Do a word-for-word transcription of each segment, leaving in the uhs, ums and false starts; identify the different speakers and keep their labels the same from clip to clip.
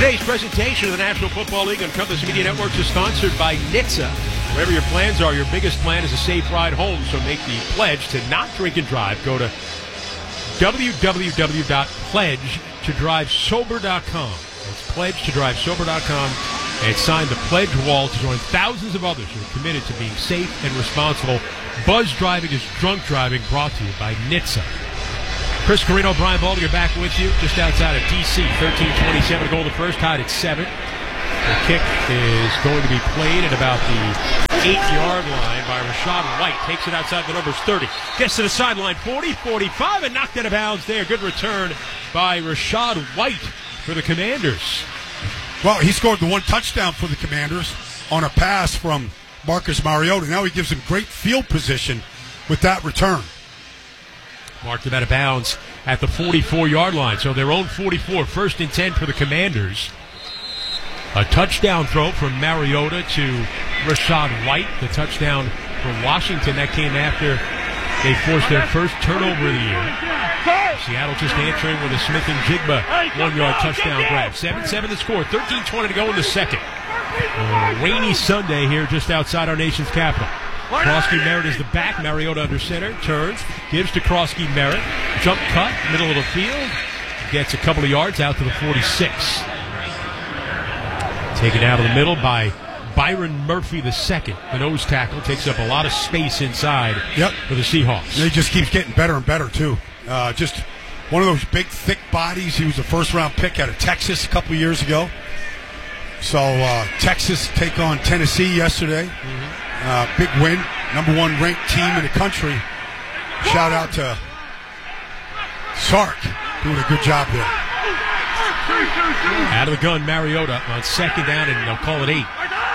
Speaker 1: Today's presentation of the National Football League on Compass Media Networks is sponsored by N H T S A. Wherever your plans are, your biggest plan is a safe ride home. So make the pledge to not drink and drive. Go to w w w dot pledge to drive sober dot com. That's pledge to drive sober dot com. And sign the pledge wall to join thousands of others who are committed to being safe and responsible. Buzz driving is drunk driving, brought to you by N H T S A. Chris Carino, Brian Baldinger back with you just outside of D C. thirteen twenty-seven to go in the first, tied at seven. The kick is going to be played at about the eight-yard line by Rashad White. Takes it outside the numbers thirty. Gets to the sideline, forty, forty-five, and knocked out of bounds there. Good return by Rashad White for the Commanders.
Speaker 2: Well, he scored the one touchdown for the Commanders on a pass from Marcus Mariota. Now he gives him great field position with that return.
Speaker 1: Marked him out of bounds at the forty-four-yard line. So their own forty-four, first and ten for the Commanders. A touchdown throw from Mariota to Rashad White. The touchdown from Washington, that came after they forced their first turnover of the year. Seattle just answering with a Smith and Jigba one-yard touchdown grab. seven seven the score, thirteen twenty to go in the second. A rainy Sunday here just outside our nation's capital. Krosky Merritt is the back. Mariota under center. Turns. Gives to Krosky Merritt. Jump cut. Middle of the field. Gets a couple of yards out to the forty-six. Taken out of the middle by Byron Murphy the second. The nose tackle takes up a lot of space inside
Speaker 2: yep.
Speaker 1: for the Seahawks.
Speaker 2: And he just keeps getting better and better, too. Uh, just one of those big, thick bodies. He was a first-round pick out of Texas a couple of years ago. So uh, Texas take on Tennessee yesterday. Mm-hmm. Uh, big win. Number one ranked team in the country. Shout out to Sark doing a good job there.
Speaker 1: Out of the gun, Mariota on second down, and they'll call it eight.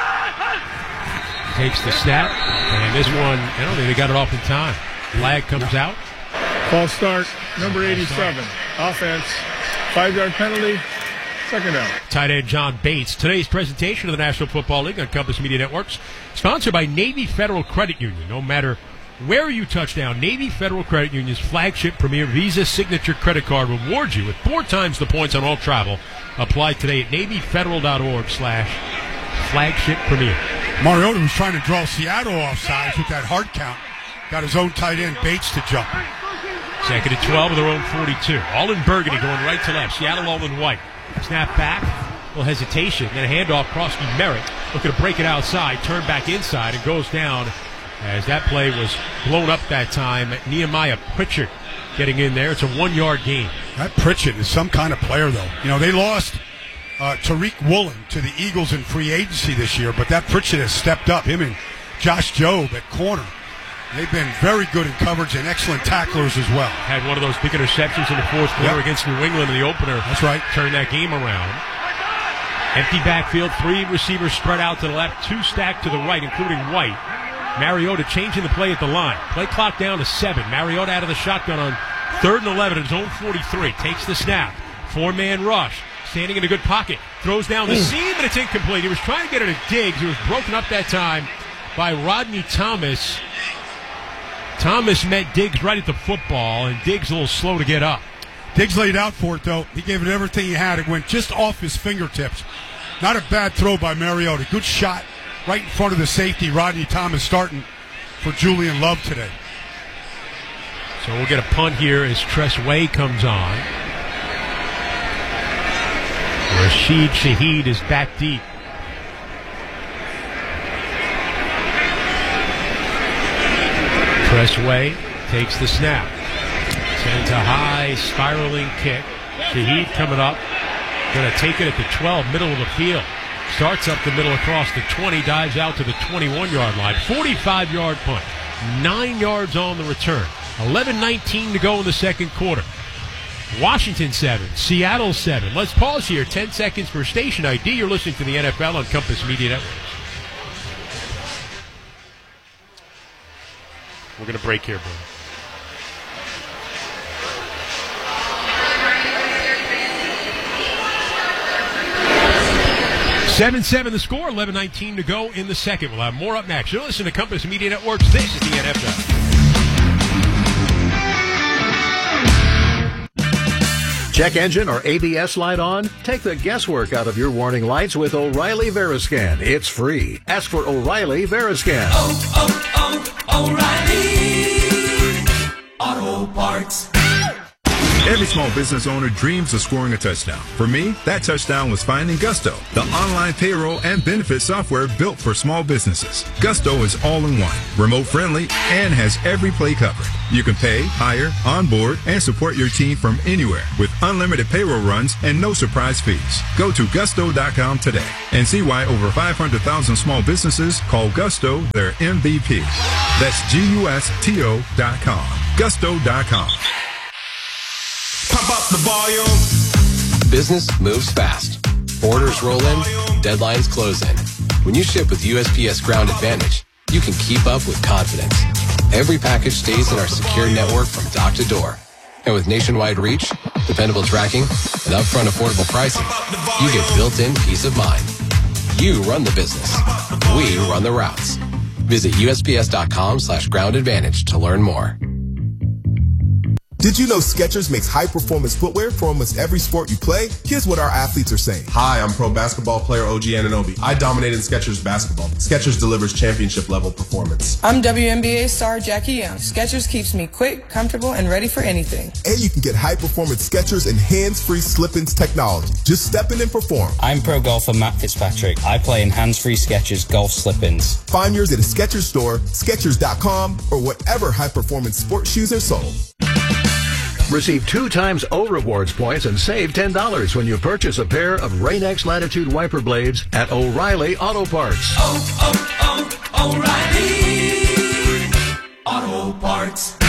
Speaker 1: Takes the snap, and this one, I don't think they got it off in time. Flag comes
Speaker 3: no.
Speaker 1: out.
Speaker 3: False start, number eighty-seven. Offense, five-yard penalty, second down.
Speaker 1: Tight end John Bates. Today's presentation of the National Football League on Compass Media Networks, sponsored by Navy Federal Credit Union. No matter where you touch down, Navy Federal Credit Union's flagship Premier Visa Signature Credit Card rewards you with four times the points on all travel. Apply today at navyfederal.org slash flagship premier.
Speaker 2: Mariota was trying to draw Seattle off sides with that hard count. Got his own tight end, Bates, to jump.
Speaker 1: Second and twelve of their own forty-two. All in burgundy, going right to left. Seattle all in white. Snap back. A little hesitation. Then a handoff. Krosky Merritt looking to break it outside. Turn back inside and goes down. As that play was blown up that time, Nehemiah Pritchard getting in there. It's a one-yard gain.
Speaker 2: That Pritchard is some kind of player, though. You know, they lost uh, Tariq Woolen to the Eagles in free agency this year, but that Pritchard has stepped up. Him and Josh Jobe at corner. They've been very good in coverage and excellent tacklers as well.
Speaker 1: Had one of those big interceptions in the fourth quarter yep. against New England in the opener.
Speaker 2: That's right.
Speaker 1: Turned that game around. Empty backfield, three receivers spread out to the left, two stacked to the right, including White. Mariota changing the play at the line. Play clock down to seven. Mariota out of the shotgun on third and eleven at his own forty-three. Takes the snap. Four-man rush. Standing in a good pocket. Throws down the Ooh. seam, but it's incomplete. He was trying to get it at Diggs. He was broken up that time by Rodney Thomas. Thomas met Diggs right at the football, and Diggs a little slow to get up.
Speaker 2: Diggs laid out for it, though. He gave it everything he had. It went just off his fingertips. Not a bad throw by Mariota. Good shot. Right in front of the safety, Rodney Thomas starting for Julian Love today.
Speaker 1: So we'll get a punt here as Tress Way comes on. Rashid Shaheed is back deep. Tress Way takes the snap. Sends a high spiraling kick. Shaheed coming up. Going to take it at the twelve, middle of the field. Starts up the middle across the twenty, dives out to the twenty-one-yard line. forty-five-yard punt. Nine yards on the return. eleven nineteen to go in the second quarter. Washington seven, Seattle seven. Let's pause here. ten seconds for station I D. You're listening to the N F L on Compass Media Networks. We're going to break here, bro. seven seven the score, eleven nineteen to go in the second. We'll have more up next. You're listening to Compass Media Networks. This is the N F L.
Speaker 4: Check engine or A B S light on? Take the guesswork out of your warning lights with O'Reilly Veriscan. It's free. Ask for O'Reilly Veriscan.
Speaker 5: Oh, oh, oh, O'Reilly Auto Parts.
Speaker 6: Every small business owner dreams of scoring a touchdown. For me, that touchdown was finding Gusto, the online payroll and benefit software built for small businesses. Gusto is all in one, remote friendly, and has every play covered. You can pay, hire, onboard, and support your team from anywhere with unlimited payroll runs and no surprise fees. Go to gusto dot com today and see why over five hundred thousand small businesses call Gusto their M V P. That's G U S T O dot com. gusto dot com.
Speaker 5: Pump up the volume.
Speaker 7: Business moves fast. Orders roll in, deadlines close in. When you ship with U S P S Ground Advantage, you can keep up with confidence. Every package stays in our secure network from dock to door. And with nationwide reach, dependable tracking, and upfront affordable pricing, you get built-in peace of mind. You run the business. We run the routes. Visit U S P S dot com slash ground advantage to learn more.
Speaker 8: Did you know Skechers makes high-performance footwear for almost every sport you play? Here's what our athletes are saying.
Speaker 9: Hi, I'm pro basketball player O G Anunoby. I dominate in Skechers basketball. Skechers delivers championship-level performance.
Speaker 10: I'm W N B A star Jackie Young. Skechers keeps me quick, comfortable, and ready for anything.
Speaker 8: And you can get high-performance Skechers and hands-free slip-ins technology. Just step in and perform.
Speaker 11: I'm pro golfer Matt Fitzpatrick. I play in hands-free Skechers golf slip-ins.
Speaker 8: Find yours at a Skechers store, Skechers dot com, or whatever high-performance sports shoes are sold.
Speaker 4: Receive two times O Rewards points and save ten dollars when you purchase a pair of Rain-X Latitude wiper blades at O'Reilly Auto Parts.
Speaker 5: Oh, oh, oh, O'Reilly Auto Parts.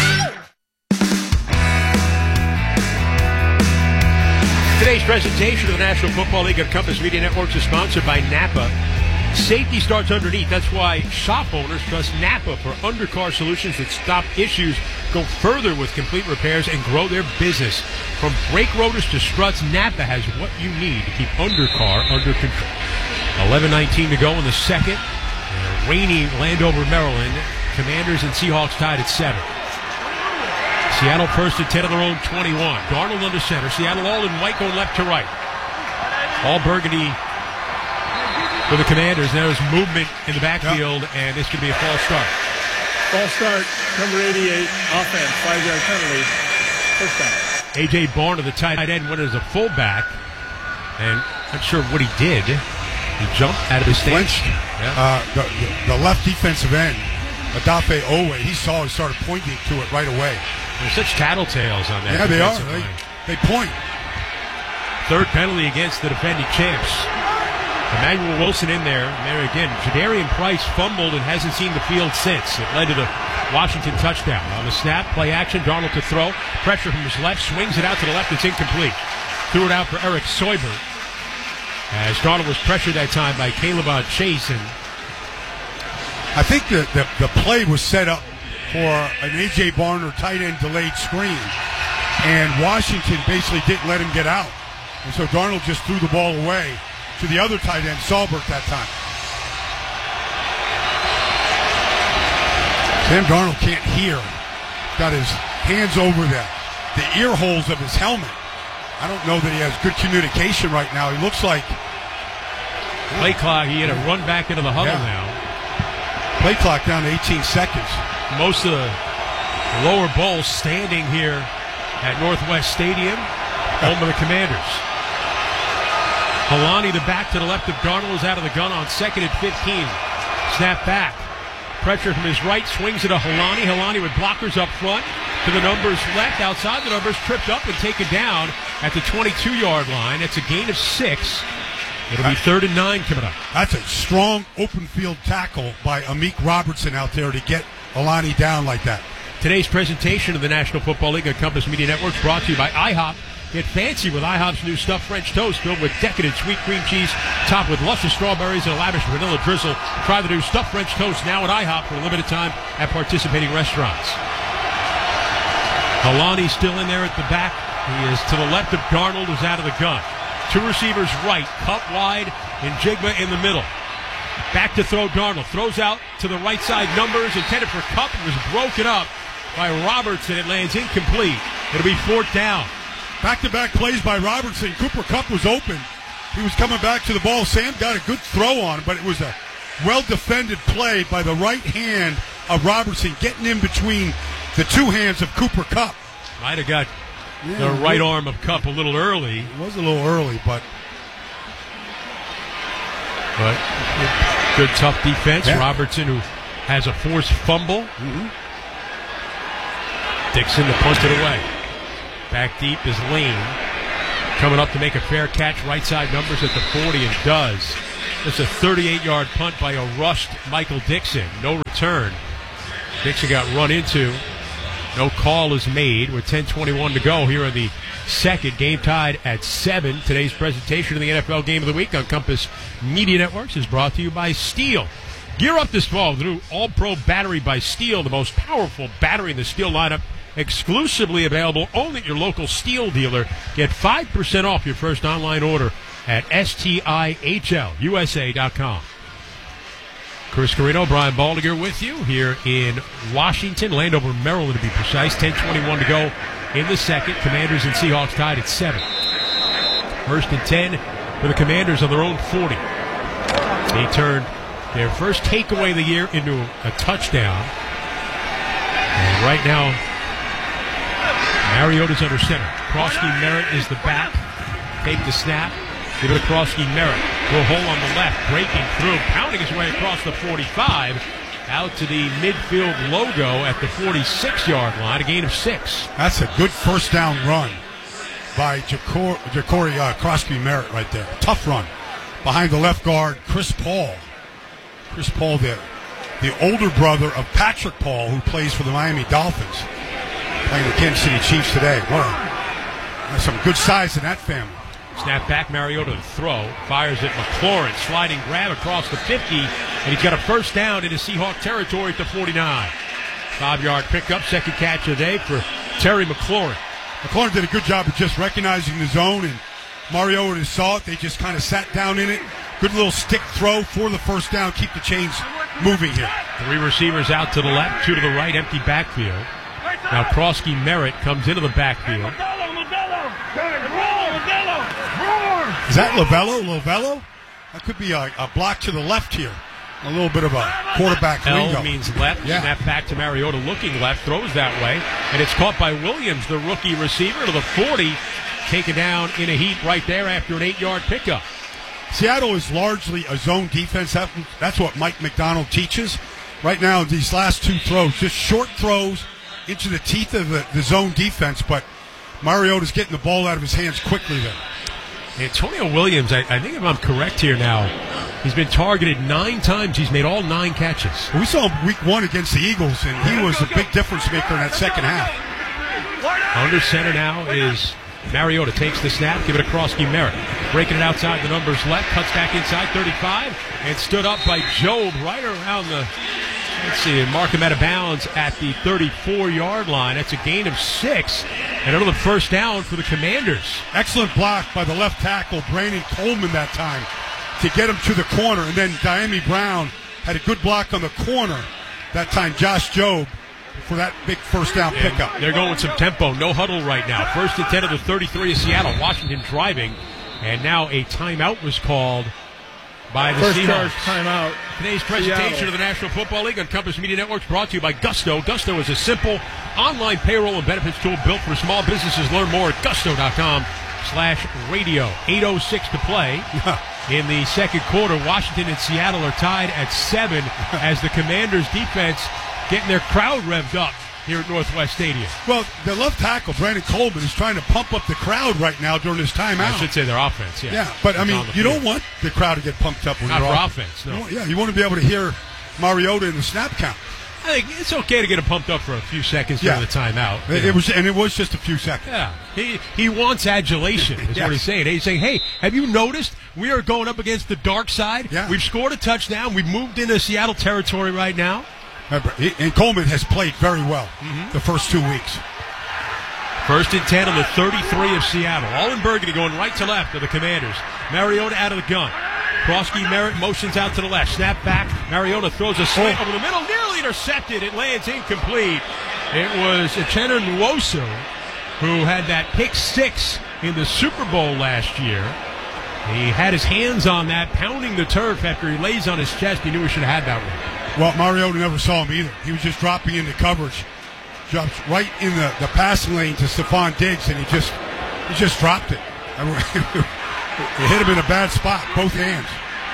Speaker 1: Today's presentation of the National Football League on Compass Media Networks is sponsored by Napa. Safety starts underneath. That's why shop owners trust Napa for undercar solutions that stop issues, go further with complete repairs, and grow their business. From brake rotors to struts, Napa has what you need to keep undercar under control. eleven nineteen to go in the second. Uh, rainy Landover, Maryland. Commanders and Seahawks tied at seven. Seattle first and ten on their own twenty-one. Darnold under center. Seattle all in white going left to right. All burgundy for the Commanders. There's movement in the backfield, yep. And this could be a false start.
Speaker 3: False start, number eighty-eight, offense, five-yard penalty, first down.
Speaker 1: A J. Barn, the tight end, went as a fullback, and not sure what he did. He jumped out of his stance.
Speaker 2: Yeah. Uh, the, the left defensive end, Adafe Owe, he saw he started pointing to it right away.
Speaker 1: There's such tattletales on that.
Speaker 2: Yeah, they are. They, they point.
Speaker 1: Third penalty against the defending champs. Emmanuel Wilson in there. And there again, Jadarian Price fumbled and hasn't seen the field since. It led to the Washington touchdown. On the snap, play action, Darnold to throw. Pressure from his left, swings it out to the left. It's incomplete. Threw it out for Eric Soyber. As Darnold was pressured that time by Caleb Chase. And
Speaker 2: I think the, the, the play was set up for an A J. Barner tight end delayed screen. And Washington basically didn't let him get out. And so Darnold just threw the ball away to the other tight end, Saulbert, that time. Sam Darnold can't hear. Got his hands over the, the ear holes of his helmet. I don't know that he has good communication right now. He looks like...
Speaker 1: Play clock, he had to run back into the huddle yeah. now.
Speaker 2: Play clock down to eighteen seconds.
Speaker 1: Most of the lower bowl standing here at Northwest Stadium, home of the Commanders. Helani, the back to the left of Darnold, is out of the gun on second and fifteen. Snap back. Pressure from his right, swings it to Helani. Helani with blockers up front. To the numbers left, outside the numbers, tripped up and taken down at the twenty-two-yard line. It's a gain of six. It'll be third and nine coming up.
Speaker 2: That's a strong open field tackle by Amik Robertson out there to get Helani down like that.
Speaker 1: Today's presentation of the National Football League on Compass Media Networks brought to you by IHOP. Get fancy with IHOP's new stuffed French toast filled with decadent sweet cream cheese, topped with luscious strawberries and a lavish vanilla drizzle. Try the new stuffed French toast now at IHOP for a limited time at participating restaurants. Helani still in there at the back. He is to the left of Darnold, who's out of the gun. Two receivers right, cut wide, and Jigba in the middle. Back to throw Darnold. Throws out to the right side. Numbers intended for Kupp. It was broken up by Robertson. It lands incomplete. It'll be fourth down.
Speaker 2: Back-to-back plays by Robertson. Cooper Kupp was open. He was coming back to the ball. Sam got a good throw on him, but it was a well-defended play by the right hand of Robertson, getting in between the two hands of Cooper Kupp.
Speaker 1: Might have got
Speaker 2: yeah,
Speaker 1: the right arm of Kupp a little early.
Speaker 2: It was a little early, but...
Speaker 1: But good, tough defense.
Speaker 2: Yeah.
Speaker 1: Robertson, who has a forced fumble.
Speaker 2: Mm-hmm.
Speaker 1: Dixon to punt it away. Back deep is Lane. Coming up to make a fair catch. Right side numbers at the forty and does. It's a thirty-eight-yard punt by a rushed Michael Dixon. No return. Dixon got run into. No call is made with ten twenty-one to go here in the second. Game tied at seven. Today's presentation of the N F L Game of the Week on Compass Media Networks is brought to you by Steel. Gear up this fall with the new All-Pro battery by Steel, the most powerful battery in the Steel lineup. Exclusively available only at your local Steel dealer. Get five percent off your first online order at S T I H L U S A dot com. Chris Carino, Brian Baldinger with you here in Washington, Landover, Maryland to be precise. ten twenty-one to go in the second. Commanders and Seahawks tied at seven. First and ten for the Commanders on their own forty. They turned their first takeaway of the year into a touchdown. And right now, Mariota's under center. Krosky Merritt is the back. Take the snap. Give it to Krosky Merritt. Little hole on the left. Breaking through. Pounding his way across the forty-five. Out to the midfield logo at the forty-six-yard line. A gain of six.
Speaker 2: That's a good first down run by Ja'Cory uh, Krosky Merritt right there. Tough run. Behind the left guard, Chris Paul. Chris Paul, the, the older brother of Patrick Paul, who plays for the Miami Dolphins. Playing the Kansas City Chiefs today. What a, there's some good size in that family.
Speaker 1: Snap back, Mariota to throw. Fires it, McLaurin. Sliding grab across the fifty. And he's got a first down into Seahawk territory at the forty-nine. Five-yard pickup, second catch of the day for Terry McLaurin.
Speaker 2: McLaurin did a good job of just recognizing the zone, and Mariota saw it. They just kind of sat down in it. Good little stick throw for the first down. Keep the chains moving here. Three
Speaker 1: receivers out to the left, two to the right, empty backfield. Now Krosky Merritt comes into the backfield.
Speaker 2: Is that Lovello? Lovello? That could be a, a block to the left here. A little bit of a quarterback lingo.
Speaker 1: L means left.
Speaker 2: Yeah.
Speaker 1: Snap back to Mariota looking left. Throws that way. And it's caught by Williams, the rookie receiver, to the forty. Taken down in a heap right there after an eight-yard pickup.
Speaker 2: Seattle is largely a zone defense. That, that's what Mike McDonald teaches. Right now, these last two throws, just short throws into the teeth of the, the zone defense, but Mariota's getting the ball out of his hands quickly there.
Speaker 1: Antonio Williams, I, I think if I'm correct here now, he's been targeted nine times. He's made all nine catches.
Speaker 2: We saw him week one against the Eagles, and he was a big difference maker in that second half.
Speaker 1: Under center now is Mariota. Takes the snap, give it to Krosky Merritt. Breaking it outside the numbers left, cuts back inside thirty-five, and stood up by Job right around the, let's see, and mark him out of bounds at the thirty-four-yard line. That's a gain of six, and another first down for the Commanders.
Speaker 2: Excellent block by the left tackle, Brandon Coleman, that time, to get him to the corner. And then Diami Brown had a good block on the corner that time, Josh Jobe, for that big first down
Speaker 1: and
Speaker 2: pickup.
Speaker 1: They're going with some tempo, no huddle right now. First and ten of the thirty-three of Seattle. Washington driving, and now a timeout was called by the
Speaker 3: First
Speaker 1: Seahawks.
Speaker 3: charge timeout.
Speaker 1: Today's presentation
Speaker 3: Seattle.
Speaker 1: of the National Football League on Compass Media Networks brought to you by Gusto. Gusto is a simple online payroll and benefits tool built for small businesses. Learn more at gusto.com slash radio. eight oh six to play. In the second quarter, Washington and Seattle are tied at seven as the Commanders' defense getting their crowd revved up here at Northwest Stadium.
Speaker 2: Well, the left tackle, Brandon Coleman, is trying to pump up the crowd right now during his timeout.
Speaker 1: I should say their offense, yeah.
Speaker 2: Yeah, but I mean, you
Speaker 1: field.
Speaker 2: don't want the crowd to get pumped up when
Speaker 1: Not
Speaker 2: you're
Speaker 1: for
Speaker 2: off.
Speaker 1: offense, no.
Speaker 2: You want, yeah, you want to be able to hear Mariota in the snap count.
Speaker 1: I think it's okay to get him pumped up for a few seconds
Speaker 2: Yeah.
Speaker 1: during the timeout.
Speaker 2: It, it was, and it was just a few seconds.
Speaker 1: Yeah, he he wants adulation, is
Speaker 2: Yes.
Speaker 1: what he's saying. He's saying, hey, have you noticed we are going up against the dark side?
Speaker 2: Yeah.
Speaker 1: We've scored a touchdown. We've moved into Seattle territory right now.
Speaker 2: Remember, he, and Coleman has played very well
Speaker 1: Mm-hmm.
Speaker 2: the first two weeks.
Speaker 1: First and ten on the thirty-three of Seattle. All in burgundy going right to left of the Commanders. Mariota out of the gun. Krosky Merritt motions out to the left. Snap back. Mariota throws a slant
Speaker 2: Oh.
Speaker 1: over the middle. Nearly intercepted. It lands incomplete. It was Uchenna Nwosu who had that pick six in the Super Bowl last year. He had his hands on that, pounding the turf after he lays on his chest. He knew he should have had that one.
Speaker 2: Well, Mariota never saw him either. He was just dropping into coverage. Drops right in the, the passing lane to Stephon Diggs, and he just he just dropped it. It hit him in a bad spot, both hands.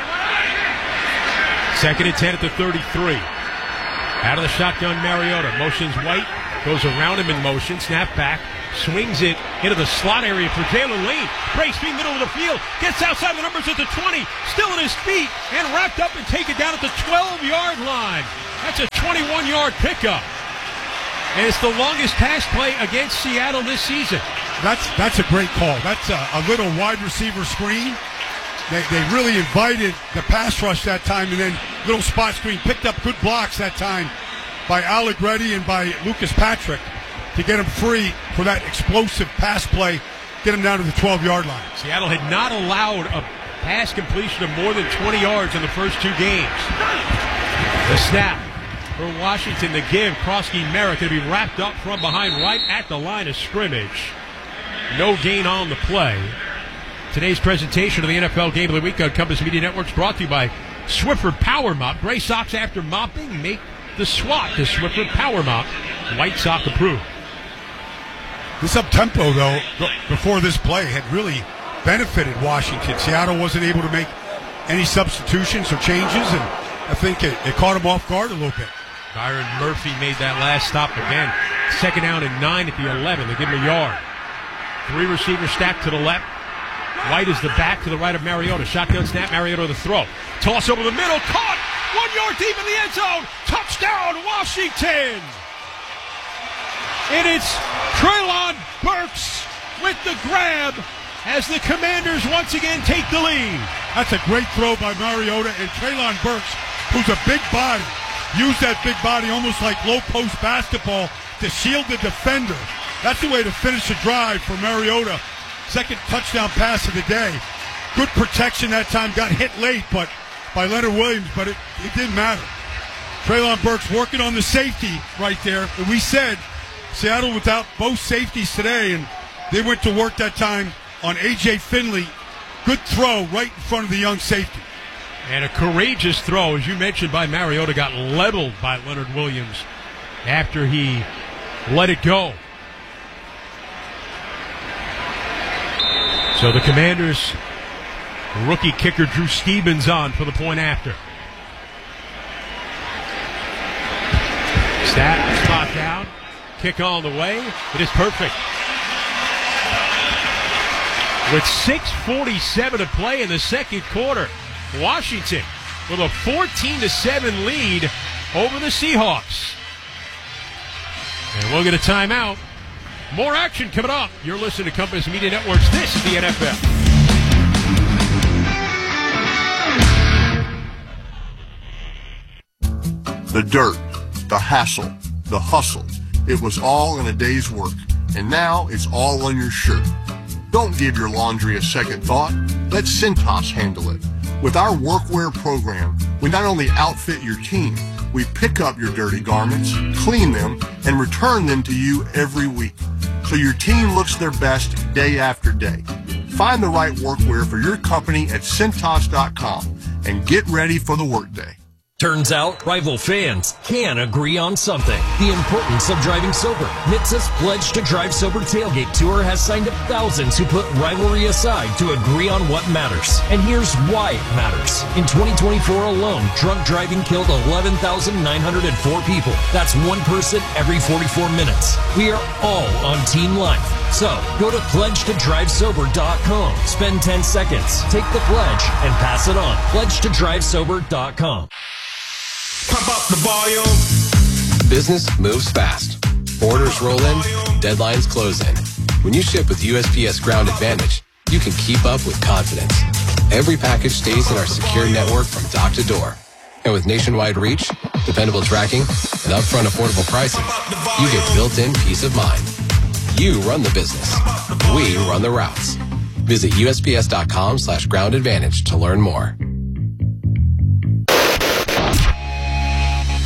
Speaker 1: Second and ten at the thirty-three. Out of the shotgun, Mariota. Motions White. Goes around him in motion. Snap back. Swings it into the slot area for Jalen Lane. Breaks speed, middle of the field. Gets outside the numbers at the twenty. Still on his feet. And wrapped up and taken down at the twelve-yard line. That's a twenty-one-yard pickup. And it's the longest pass play against Seattle this season.
Speaker 2: That's that's a great call. That's a, a little wide receiver screen. They, they really invited the pass rush that time, and then little spot screen. Picked up good blocks that time by Allegretti and by Lucas Patrick to get him free for that explosive pass play, get him down to the twelve-yard line.
Speaker 1: Seattle had not allowed a pass completion of more than twenty yards in the first two games. The snap for Washington, the give. Krosky Merritt going to be wrapped up from behind right at the line of scrimmage. No gain on the play. Today's presentation of the N F L Game of the Week on Compass Media Networks brought to you by Swiffer Power Mop. Gray socks after mopping make the swap to Swiffer Power Mop. White sock approved.
Speaker 2: This up-tempo, though, before this play had really benefited Washington. Seattle wasn't able to make any substitutions or changes, and I think it, it caught him off guard a little bit.
Speaker 1: Byron Murphy made that last stop again. Second down and nine at the eleven. They give him a yard. Three receivers stacked to the left. White is the back to the right of Mariota. Shotgun snap, Mariota the throw. Toss over the middle, caught! One yard deep in the end zone. Touchdown, Washington! And it's Treylon Burks with the grab as the Commanders once again take the lead.
Speaker 2: That's a great throw by Mariota, and Treylon Burks, who's a big body, used that big body almost like low-post basketball to shield the defender. That's the way to finish a drive for Mariota. Second touchdown pass of the day. Good protection that time. Got hit late but by Leonard Williams, but it, it didn't matter. Treylon Burks working on the safety right there. And we said Seattle without both safeties today, and they went to work that time on A J Finley. Good throw right in front of the young safety.
Speaker 1: And a courageous throw, as you mentioned, by Mariota, got leveled by Leonard Williams after he let it go. So the Commanders, rookie kicker Drew Stevens on for the point after. Snap, spot down, kick on the way. It is perfect. With six forty-seven to play in the second quarter, Washington with a fourteen to seven lead over the Seahawks. And we'll get a timeout. More action coming up. You're listening to Compass Media Networks. This is the N F L.
Speaker 12: The dirt, the hassle, the hustle. It was all in a day's work. And now it's all on your shirt. Don't give your laundry a second thought. Let Cintas handle it. With our workwear program, we not only outfit your team, we pick up your dirty garments, clean them, and return them to you every week, so your team looks their best day after day. Find the right workwear for your company at Cintas dot com and get ready for the workday.
Speaker 13: Turns out, rival fans can agree on something. The importance of driving sober. N H T Sa's Pledge to Drive Sober Tailgate Tour has signed up thousands who put rivalry aside to agree on what matters. And here's why it matters. In twenty twenty-four alone, drunk driving killed eleven thousand nine hundred four people. That's one person every forty-four minutes. We are all on Team Life. So, go to pledge to drive sober dot com. Spend ten seconds, take the pledge, and pass it on. pledge to drive sober dot com.
Speaker 5: Pump up the volume.
Speaker 7: Business moves fast. Orders roll in, deadlines close in. When you ship with U S P S Ground Advantage, you can keep up with confidence. Every package stays in our secure network from dock to door. And with nationwide reach, dependable tracking, and upfront affordable pricing, you get built-in peace of mind. You run the business. We run the routes. Visit U S P S dot com slash ground advantage to learn more.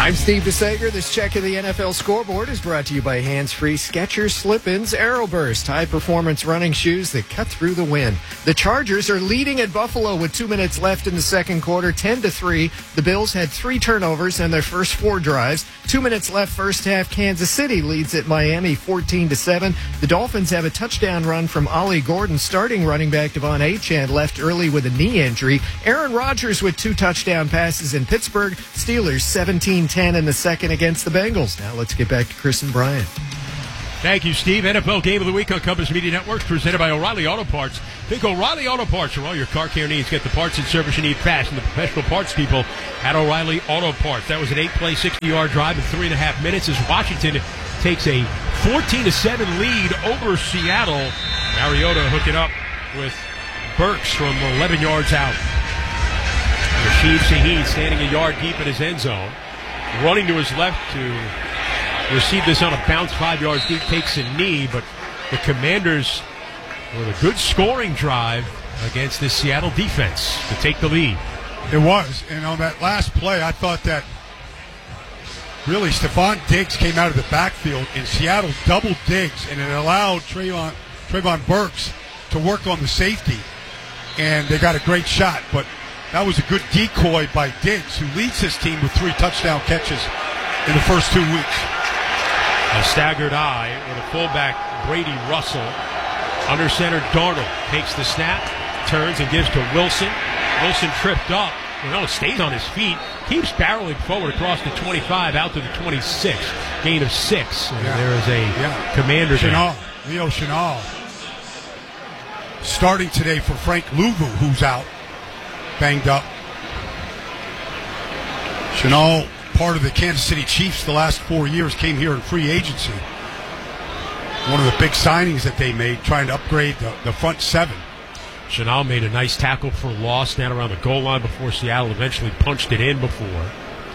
Speaker 14: I'm Steve DeSager. This check of the N F L scoreboard is brought to you by hands-free Skechers Slip-ins Aeroburst, high-performance running shoes that cut through the wind. The Chargers are leading at Buffalo with two minutes left in the second quarter, ten to three. The Bills had three turnovers in their first four drives. Two minutes left first half. Kansas City leads at Miami fourteen to seven. The Dolphins have a touchdown run from Ollie Gordon. Starting running back Devon Achane left early with a knee injury. Aaron Rodgers with two touchdown passes in Pittsburgh. Steelers seventeen ten in the second against the Bengals. Now let's get back to Chris and Brian.
Speaker 1: Thank you, Steve. N F L Game of the Week on Compass Media Network, presented by O'Reilly Auto Parts. Think O'Reilly Auto Parts for all your car care needs. Get the parts and service you need fast from the professional parts people at O'Reilly Auto Parts. That was an eight-play, sixty-yard drive in three and a half minutes as Washington takes a fourteen to seven lead over Seattle. Mariota hooking up with Burks from eleven yards out. Rashid Shaheed standing a yard deep in his end zone. Running to his left to receive this on a bounce five yards deep, takes a knee, but the Commanders with a good scoring drive against this Seattle defense to take the lead.
Speaker 2: It was, and on that last play, I thought that really Stephon Diggs came out of the backfield, and Seattle doubled Diggs, and it allowed Trayvon, Trayvon Burks to work on the safety, and they got a great shot, but that was a good decoy by Diggs, who leads his team with three touchdown catches in the first two weeks.
Speaker 1: A staggered eye with a fullback, Brady Russell. Under center, Darnold takes the snap, turns and gives to Wilson. Wilson tripped up. You know, stays on his feet, keeps barreling forward across the twenty-five out to the twenty-six. Gain of six. And
Speaker 2: yeah.
Speaker 1: there is a
Speaker 2: yeah.
Speaker 1: Commander
Speaker 2: Chenal, Leo Chenal. Starting today for Frank Louvu, who's out. Banged up. Chenal, part of the Kansas City Chiefs the last four years, came here in free agency. One of the big signings that they made, trying to upgrade the, the front seven.
Speaker 1: Chenal made a nice tackle for loss down around the goal line before Seattle eventually punched it in before.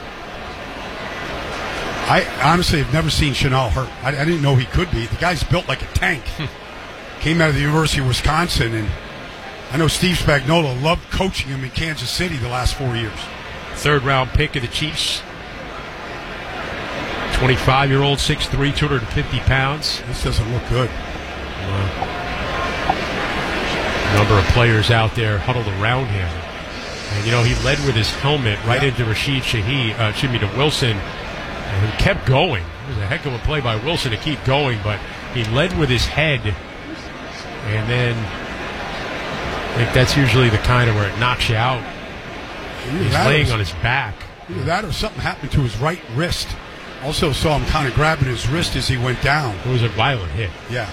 Speaker 2: I honestly have never seen Chenal hurt. I, I didn't know he could be. The guy's built like a tank. Came out of the University of Wisconsin, and I know Steve Spagnuolo loved coaching him in Kansas City the last four years.
Speaker 1: Third round pick of the Chiefs. twenty-five-year-old, six three, two hundred fifty pounds.
Speaker 2: This doesn't look good.
Speaker 1: Uh, a number of players out there huddled around him. And, you know, he led with his helmet right yeah. into Rashid Shaheed, uh, excuse me, to Wilson, and he kept going. It was a heck of a play by Wilson to keep going, but he led with his head, and then I think that's usually the kind of where it knocks you out.
Speaker 2: Either
Speaker 1: He's laying was, on his back.
Speaker 2: Either that or something happened to his right wrist. Also saw him kind of grabbing his wrist as he went down.
Speaker 1: It was a violent hit.
Speaker 2: Yeah.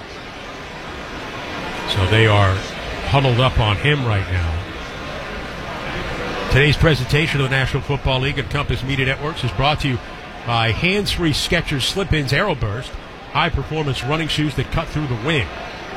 Speaker 1: So they are huddled up on him right now. Today's presentation of the National Football League and Compass Media Networks is brought to you by hands-free Skechers Slip-ins Aeroburst, high-performance running shoes that cut through the wind.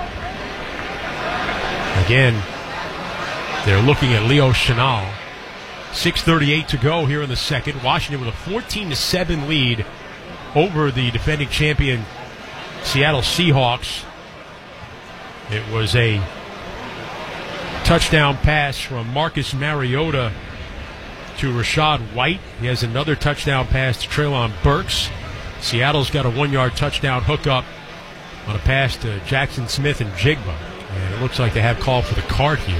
Speaker 1: Again, they're looking at Leo Chenal. six thirty-eight to go here in the second. Washington with a fourteen to seven lead over the defending champion Seattle Seahawks. It was a touchdown pass from Marcus Mariota to Rachaad White. He has another touchdown pass to Treylon Burks. Seattle's got a one-yard touchdown hookup on a pass to Jackson Smith and Jigba. And it looks like they have called for the cart here.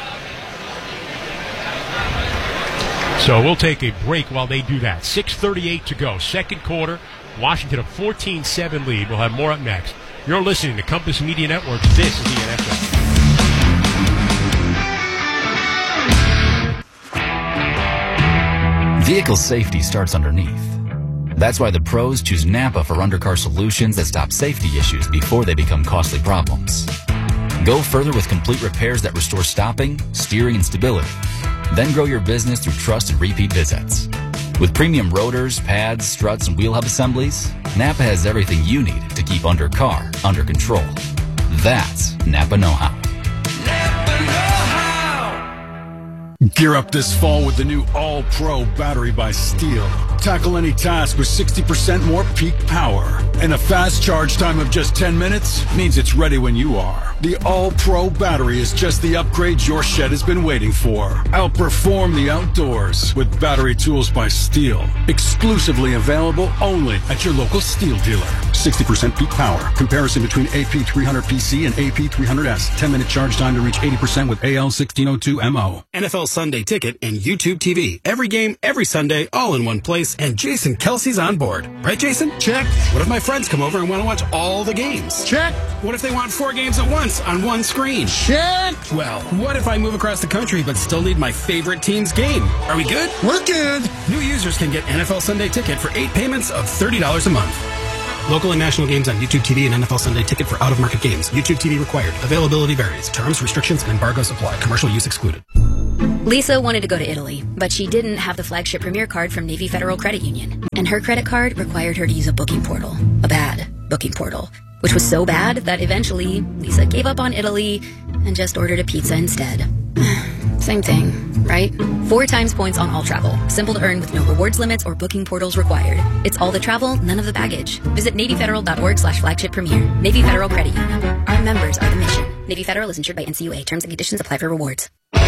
Speaker 1: So we'll take a break while they do that. six thirty-eight to go. Second quarter. Washington a fourteen seven lead. We'll have more up next. You're listening to Compass Media Networks. This is the N F
Speaker 15: L. Vehicle safety starts underneath. That's why the pros choose Napa for undercar solutions that stop safety issues before they become costly problems. Go further with complete repairs that restore stopping, steering, and stability. Then grow your business through trust and repeat visits. With premium rotors, pads, struts, and wheel hub assemblies, Napa has everything you need to keep under car under control. That's Napa know-how.
Speaker 16: Gear up this fall with the new All-Pro battery by Steel. Tackle any task with sixty percent more peak power. And a fast charge time of just ten minutes means it's ready when you are. The All-Pro battery is just the upgrade your shed has been waiting for. Outperform the outdoors with battery tools by Steel. Exclusively available only at your local Steel dealer. sixty percent peak power. Comparison between A P three hundred P C and A P three hundred S. ten minute charge time to reach eighty percent with A L sixteen oh two M O.
Speaker 17: N F L Sunday Ticket and YouTube T V. Every game, every Sunday, all in one place, and Jason Kelsey's on board. Right, Jason? Check. What if my friends come over and want to watch all the games? Check. What if they want four games at once on one screen? Check. Well, what if I move across the country but still need my favorite team's game? Are we good? We're good. New users can get N F L Sunday Ticket for eight payments of thirty dollars a month. Local and national games on YouTube T V and N F L Sunday Ticket for out-of-market games. YouTube T V required. Availability varies. Terms, restrictions, and embargoes apply. Commercial use excluded.
Speaker 18: Lisa wanted to go to Italy, but she didn't have the flagship Premier card from Navy Federal Credit Union. And her credit card required her to use a booking portal. A bad booking portal. Which was so bad that eventually Lisa gave up on Italy and just ordered a pizza instead. Same thing, right? Four times points on all travel. Simple to earn with no rewards limits or booking portals required. It's all the travel, none of the baggage. Visit NavyFederal.org slash flagship premier. Navy Federal Credit Union. Our members are the mission. Navy Federal is insured by N C U A. Terms and conditions apply for rewards.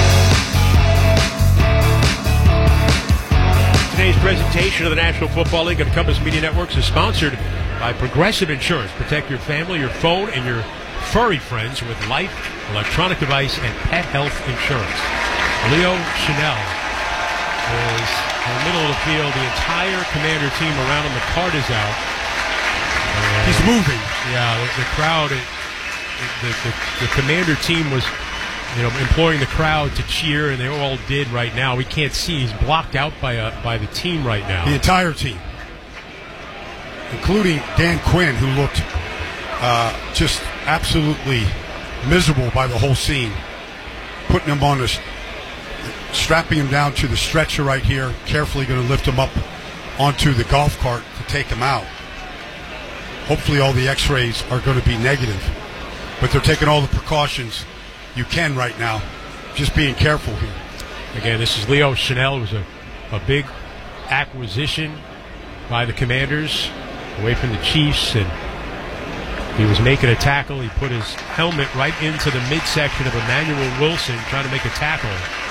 Speaker 1: Today's presentation of the National Football League and Compass Media Networks is sponsored by Progressive Insurance. Protect your family, your phone, and your furry friends with life, electronic device, and pet health insurance. Leo Chanel is in the middle of the field. The entire Commander team around him. The card is out. And
Speaker 2: he's moving.
Speaker 1: Yeah, the, the crowd, it, the, the, the Commander team was, you know, imploring the crowd to cheer, and they all did right now. We can't see. He's blocked out by a, by the team right now.
Speaker 2: The entire team, including Dan Quinn, who looked uh, just absolutely miserable by the whole scene. Putting him on the, strapping him down to the stretcher right here, carefully going to lift him up onto the golf cart to take him out. Hopefully all the x-rays are going to be negative, but they're taking all the precautions you can right now. Just being careful here.
Speaker 1: Again, this is Leo Chanel. It was a, a big acquisition by the Commanders away from the Chiefs, and he was making a tackle. He put his helmet right into the midsection of Emmanuel Wilson trying to make a tackle.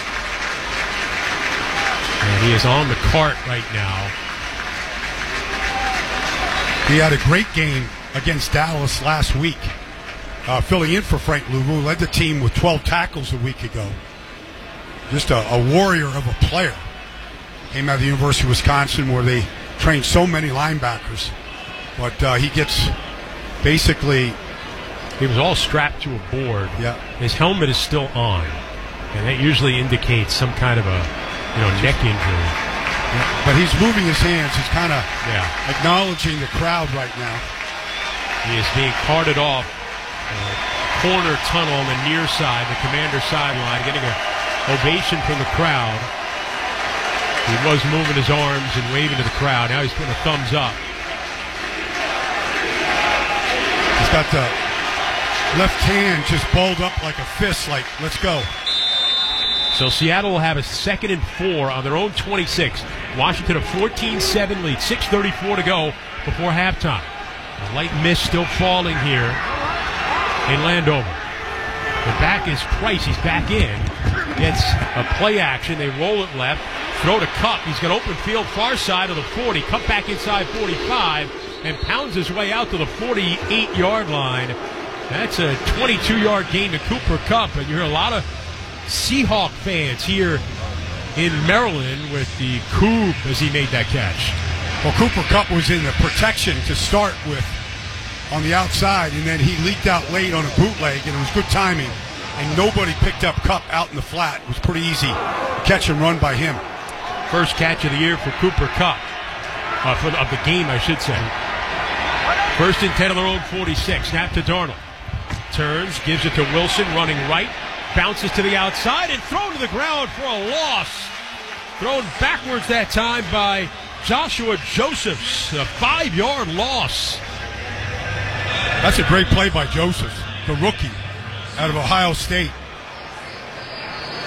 Speaker 1: And he is on the cart right now.
Speaker 2: He had a great game against Dallas last week, uh, filling in for Frank Luvu, led the team with twelve tackles a week ago. Just a, a warrior of a player. Came out of the University of Wisconsin where they trained so many linebackers. But uh, he gets basically...
Speaker 1: He was all strapped to a board.
Speaker 2: Yeah.
Speaker 1: His helmet is still on. And that usually indicates some kind of a, you know, neck injury.
Speaker 2: Yeah. But he's moving his hands. He's kind of
Speaker 1: yeah.
Speaker 2: acknowledging the crowd right now.
Speaker 1: He is being carted off uh, corner tunnel on the near side, the Commander sideline, getting an ovation from the crowd. He was moving his arms and waving to the crowd. Now he's putting a thumbs up.
Speaker 2: He's got the left hand just balled up like a fist, like, let's go.
Speaker 1: So Seattle will have a second and four on their own twenty-six. Washington a fourteen seven lead, six thirty-four to go before halftime. A light mist still falling here in Landover. The back is Price. He's back in. Gets a play action. They roll it left. Throw to Kupp. He's got open field far side of the forty. Kupp back inside forty-five and pounds his way out to the forty-eight-yard line. That's a twenty-two-yard gain to Cooper Kupp. And you hear a lot of Seahawk fans here in Maryland with the Coop as he made that catch.
Speaker 2: Well, Cooper Kupp was in the protection to start with on the outside, and then he leaked out late on a bootleg, and it was good timing. And nobody picked up Kupp out in the flat. It was pretty easy catch and run by him.
Speaker 1: First catch of the year for Cooper Kupp, uh, for the, of the game, I should say. First and ten on their own forty-six. Snap to Darnold. Turns, gives it to Wilson, running right. Bounces to the outside and thrown to the ground for a loss. Thrown backwards that time by Joshua Josephs. A five-yard loss.
Speaker 2: That's a great play by Josephs, the rookie out of Ohio State.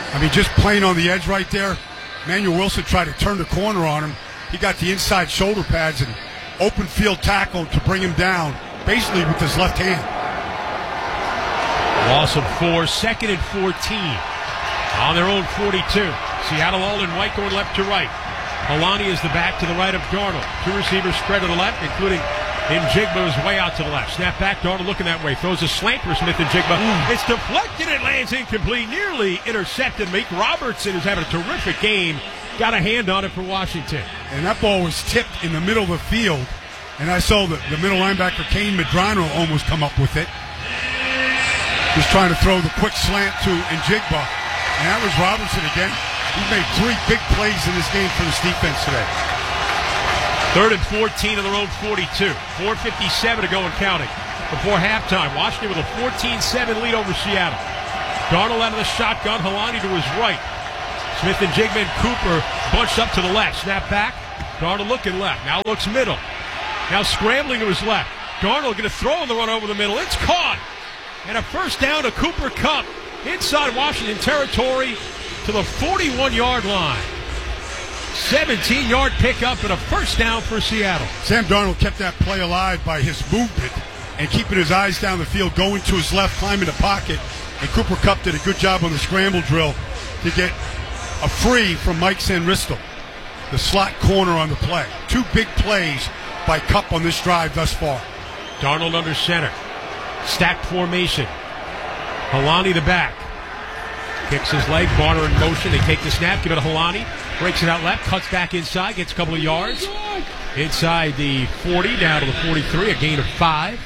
Speaker 2: I mean, just playing on the edge right there. Manuel Wilson tried to turn the corner on him. He got the inside shoulder pads and open field tackle to bring him down, basically with his left hand.
Speaker 1: Loss of four, second and fourteen. On their own forty-two. Seattle all in white going left to right. Holani is the back to the right of Darnold. Two receivers spread to the left, including Njigba is way out to the left. Snap back, Darnold looking that way. Throws a slant for Smith and Njigba. Mm. It's deflected, it lands incomplete. Nearly intercepted. Mike Robertson, who's having a terrific game, got a hand on it for Washington.
Speaker 2: And that ball was tipped in the middle of the field. And I saw the, the middle linebacker, Kane Medrano, almost come up with it. Just trying to throw the quick slant to Njigba. And that was Robertson again. He made three big plays in this game for this defense today.
Speaker 1: Third and fourteen of their own forty-two. four fifty-seven to go and counting before halftime. Washington with a fourteen seven lead over Seattle. Darnold out of the shotgun. Holani to his right. Smith and Njigba and Cooper bunched up to the left. Snap back. Darnold looking left. Now looks middle. Now scrambling to his left. Darnold going to throw on the run over the middle. It's caught. And a first down to Cooper Kupp inside Washington territory to the forty-one-yard line. seventeen-yard pickup and a first down for Seattle.
Speaker 2: Sam Darnold kept that play alive by his movement and keeping his eyes down the field, going to his left, climbing the pocket. And Cooper Kupp did a good job on the scramble drill to get a free from Mike Sanristel, the slot corner on the play. Two big plays by Kupp on this drive thus far.
Speaker 1: Darnold under center. Stacked formation. Holani the back. Kicks his leg. Barner in motion. They take the snap. Give it to Holani. Breaks it out left. Cuts back inside. Gets a couple of yards. Inside the forty. Down to the forty-three. A gain of five.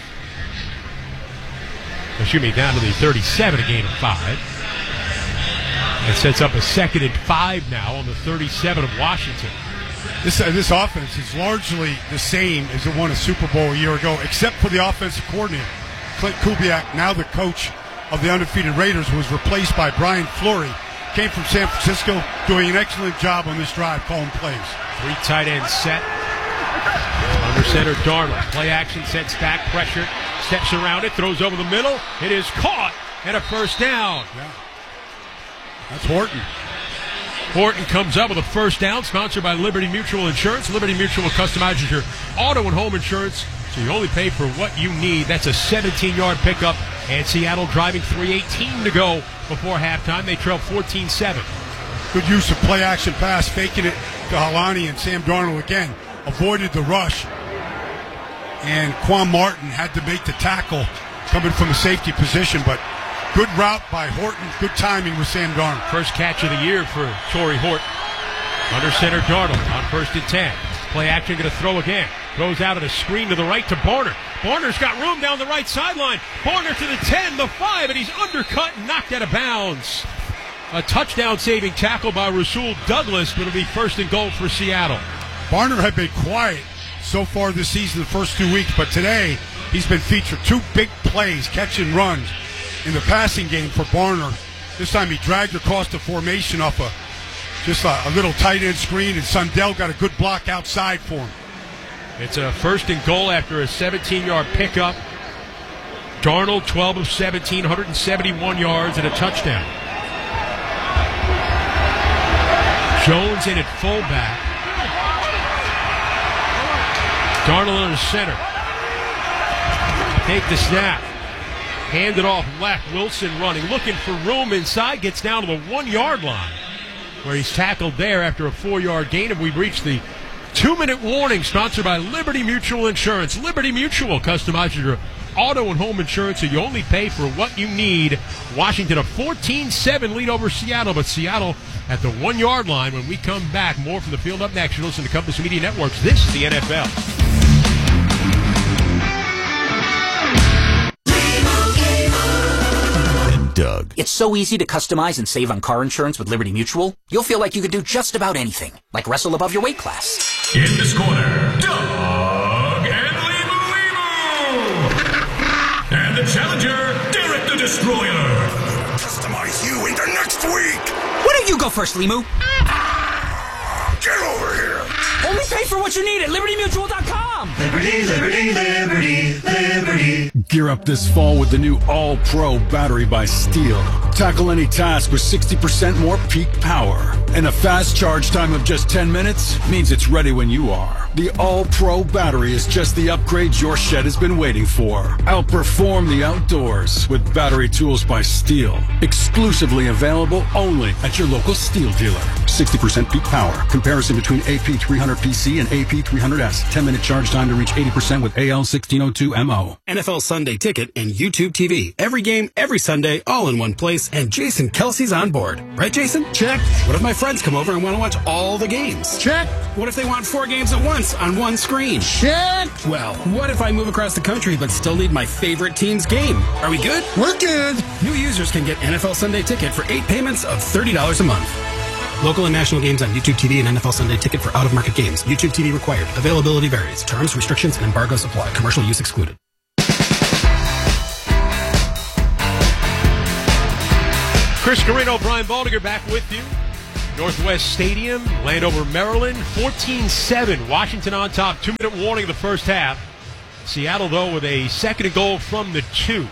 Speaker 1: Excuse me. Down to the thirty-seven. A gain of five. It sets up a second and five now on the thirty-seven of Washington.
Speaker 2: This uh, this offense is largely the same as it won a Super Bowl a year ago, except for the offensive coordinator. Clint Kubiak, now the coach of the undefeated Raiders, was replaced by Brian Fleury. Came from San Francisco, doing an excellent job on this drive, calling plays.
Speaker 1: Three tight ends set. Under center, Darnold. Play action, sets back, pressure, steps around it, throws over the middle. It is caught, and a first down.
Speaker 2: Yeah. That's Horton.
Speaker 1: Horton comes up with a first down, sponsored by Liberty Mutual Insurance. Liberty Mutual customizes your auto and home insurance, so you only pay for what you need. That's a seventeen-yard pickup, and Seattle driving three eighteen to go before halftime. They trail fourteen seven.
Speaker 2: Good use of play-action pass, faking it to Holani, and Sam Darnold again avoided the rush. And Quan Martin had to make the tackle coming from a safety position, but good route by Horton. Good timing with Sam Darnold.
Speaker 1: First catch of the year for Torrey Horton. Under center, Darnold on first and ten. Play action, going to throw again. Throws out at a screen to the right to Barner. Barner's got room down the right sideline. Barner to the ten, the five, and he's undercut and knocked out of bounds. A touchdown-saving tackle by Rasul Douglas, but it'll be first and goal for Seattle.
Speaker 2: Barner had been quiet so far this season, the first two weeks, but today he's been featured. Two big plays, catch and runs in the passing game for Barner. This time he dragged across the formation off a just a, a little tight end screen, and Sundell got a good block outside for him.
Speaker 1: It's a first and goal after a seventeen-yard pickup. Darnold, twelve of seventeen, one hundred seventy-one yards and a touchdown. Jones in at fullback. Darnold under center. Take the snap. Hand it off left. Wilson running, looking for room inside. Gets down to the one-yard line, where he's tackled there after a four-yard gain. And we've reached the two-minute warning, sponsored by Liberty Mutual Insurance. Liberty Mutual customizes your auto and home insurance, so you only pay for what you need. Washington a fourteen seven lead over Seattle, but Seattle at the one-yard line. When we come back, more from the field up next. You listen to Compass Media Networks. This is the N F L.
Speaker 19: Doug. It's so easy to customize and save on car insurance with Liberty Mutual. You'll feel like you could do just about anything, like wrestle above your weight class.
Speaker 5: In this corner, Doug and Leemu Leemu. And the challenger, Derek the Destroyer.
Speaker 20: Customize you into next week.
Speaker 19: Why don't you go first, Leemu?
Speaker 20: Get over here.
Speaker 19: Only pay for what you need at Liberty Mutual dot com.
Speaker 13: com.
Speaker 5: Liberty, liberty, liberty, liberty.
Speaker 16: Gear up this fall with the new All-Pro battery by Steel. Tackle any task with sixty percent more peak power. And a fast charge time of just ten minutes means it's ready when you are. The All-Pro battery is just the upgrade your shed has been waiting for. Outperform the outdoors with battery tools by Steel. Exclusively available only at your local Steel dealer. sixty percent peak power. Comparison between A P three hundred P C and A P three hundred S. ten minute charge time to reach eighty percent with A L sixteen oh two M O.
Speaker 17: N F L Sunday Ticket and YouTube T V. Every game, every Sunday, all in one place, and Jason Kelsey's on board. Right, Jason? Check. What if my friends come over and want to watch all the games? Check. What if they want four games at once on one screen? Check. Well, what if I move across the country but still need my favorite team's game? Are we good? We're good. New users can get N F L Sunday Ticket for eight payments of thirty dollars a month. Local and national games on YouTube T V and N F L Sunday Ticket for out-of-market games. YouTube T V required. Availability varies. Terms, restrictions, and embargoes apply. Commercial use excluded.
Speaker 1: Chris Carrino, Brian Baldinger back with you. Northwest Stadium, Landover, Maryland, fourteen seven. Washington on top. Two-minute warning of the first half. Seattle, though, with a second and goal from the two.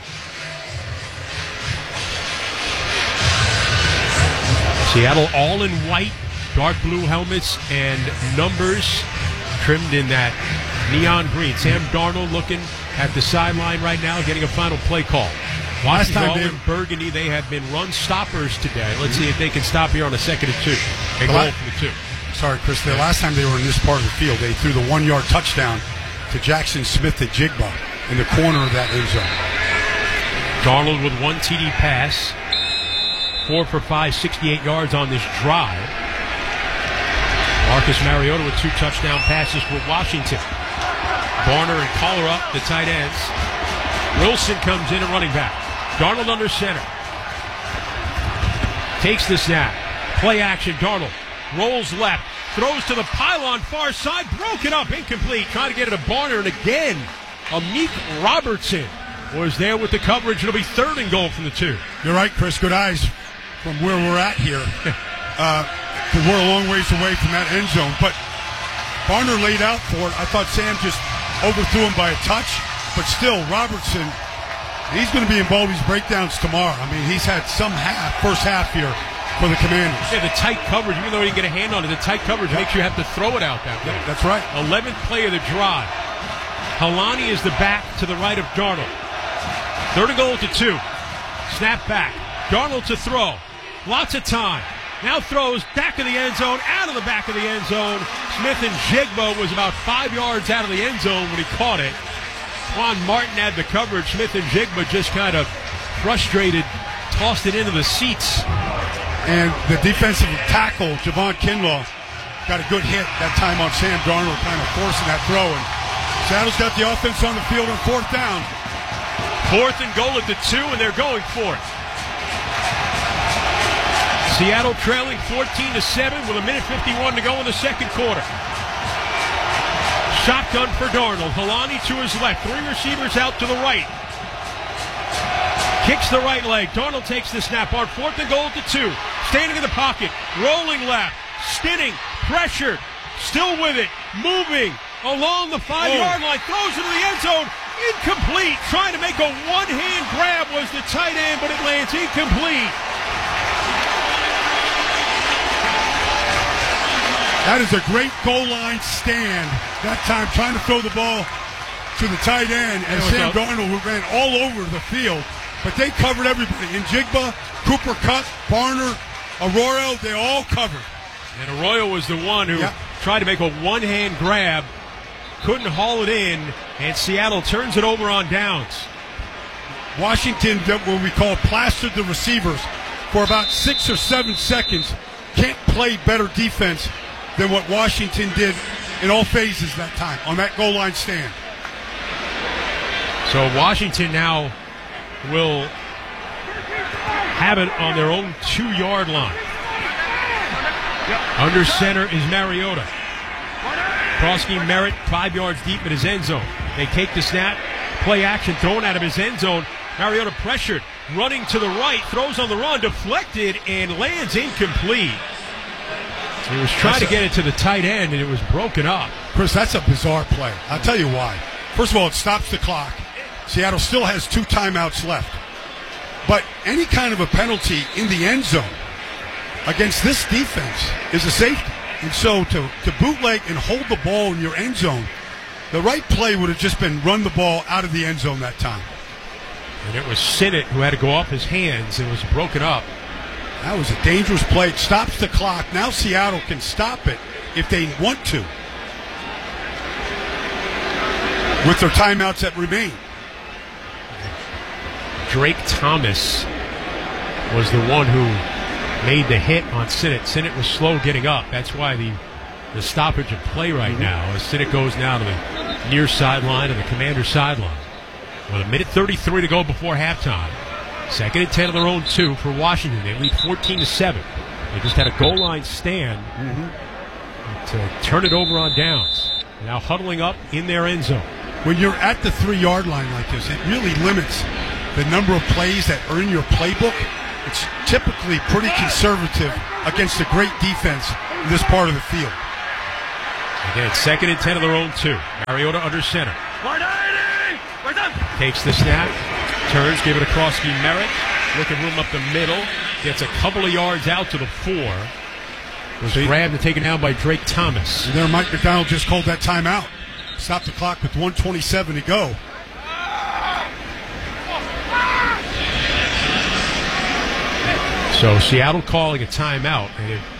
Speaker 1: Seattle all in white, dark blue helmets and numbers trimmed in that neon green. Sam Darnold looking at the sideline right now, getting a final play call.
Speaker 2: Last time
Speaker 1: all
Speaker 2: they,
Speaker 1: in burgundy, they have been run stoppers today. Let's see if they can stop here on a second and two. And goal for the two.
Speaker 2: Sorry, Chris. The last time they were in this part of the field, they threw the one-yard touchdown to Jackson Smith at Jigba in the corner of that end zone.
Speaker 1: Darnold with one T D pass. Four for five, sixty-eight yards on this drive. Marcus Mariota with two touchdown passes for Washington. Barner and Collar up, the tight ends. Wilson comes in at running back. Darnold under center. Takes the snap. Play action, Darnold. Rolls left. Throws to the pylon far side. Broken up, incomplete. Trying to get it to Barner, and again, Amik Robertson was there with the coverage. It'll be third and goal from the two.
Speaker 2: You're right, Chris. Good eyes from where we're at here. uh, we're a long ways away from that end zone. But Barner laid out for it. I thought Sam just overthrew him by a touch. But still, Robertson, he's going to be in all these breakdowns tomorrow. I mean, he's had some half, first half here for the Commanders.
Speaker 1: Yeah, the tight coverage, even though he didn't get a hand on it, the tight coverage yep. makes you have to throw it out that way.
Speaker 2: Yep, that's right.
Speaker 1: eleventh play of the drive. Helani is the back to the right of Darnold. Third and goal to two. Snap back. Darnold to throw. Lots of time. Now throws back of the end zone, out of the back of the end zone. Smith and Jigba was about five yards out of the end zone when he caught it. Quan Martin had the coverage. Smith and Jigba just kind of frustrated, tossed it into the seats.
Speaker 2: And the defensive tackle, Javon Kinlaw, got a good hit that time on Sam Darnold, kind of forcing that throw. And Seattle's got the offense on the field on fourth down.
Speaker 1: Fourth and goal at the two, and they're going for it. Seattle trailing fourteen to seven with a minute fifty-one to go in the second quarter. Shotgun for Darnold. Helani to his left. Three receivers out to the right. Kicks the right leg. Darnold takes the snap on fourth and goal to two. Standing in the pocket. Rolling left. Spinning. Pressured. Still with it. Moving along the five-yard line. Throws into the end zone. Incomplete. Trying to make a one-hand grab was the tight end, but it lands incomplete.
Speaker 2: That is a great goal line stand. That time trying to throw the ball to the tight end, and Sam Darnold ran all over the field. But they covered everybody. Njigba, Cooper Kupp, Barner, Arroyo, they all covered.
Speaker 1: And Arroyo was the one who yep. tried to make a one-hand grab, couldn't haul it in, and Seattle turns it over on downs.
Speaker 2: Washington, what we call plastered the receivers for about six or seven seconds. Can't play better defense than what Washington did in all phases that time on that goal line stand.
Speaker 1: So Washington now will have it on their own two-yard line. Under center is Mariota. Prosky Merritt five yards deep in his end zone. They take the snap, play action, thrown out of his end zone. Mariota pressured, running to the right, throws on the run, deflected, and lands incomplete. He was trying That's to get it to the tight end, and it was broken up.
Speaker 2: Chris, that's a bizarre play. I'll tell you why. First of all, it stops the clock. Seattle still has two timeouts left. But any kind of a penalty in the end zone against this defense is a safety. And so to, to bootleg and hold the ball in your end zone, the right play would have just been run the ball out of the end zone that time.
Speaker 1: And it was Sinnott who had to go off his hands and was broken up.
Speaker 2: That was a dangerous play. It stops the clock. Now Seattle can stop it if they want to with their timeouts that remain.
Speaker 1: Drake Thomas was the one who made the hit on Sinnott. Sinnott was slow getting up. That's why the, the stoppage of play right mm-hmm. now as Sinnott goes now to the near sideline and the Commander's sideline. With a minute thirty-three to go before halftime. Second and ten of their own two for Washington. They lead fourteen to seven. They just had a goal line stand mm-hmm. to turn it over on downs. Now huddling up in their end zone.
Speaker 2: When you're at the three-yard line like this, it really limits the number of plays that are in your playbook. It's typically pretty conservative against a great defense in this part of the field.
Speaker 1: Again, second and ten of their own two. Mariota under center. Takes the snap, turns, give it across to Merritt. Looking room up the middle. Gets a couple of yards out to the four. Was grabbed and taken down by Drake Thomas.
Speaker 2: And there Mike McDonald just called that timeout. Stop the clock with one twenty-seven to go.
Speaker 1: So Seattle calling a timeout. And if,